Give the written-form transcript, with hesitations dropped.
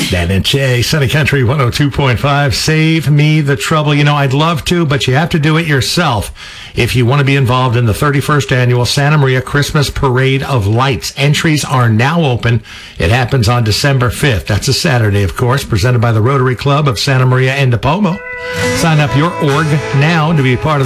Dan and Jay, Sunny Country 102.5. Save me the trouble. I'd love to, but you have to do it yourself if you want to be involved in the 31st annual Santa Maria Christmas Parade of Lights. Entries are now open. It happens on December 5th. That's a Saturday, of course, presented by the Rotary Club of Santa Maria and Nipomo. Sign up your org now to be part of the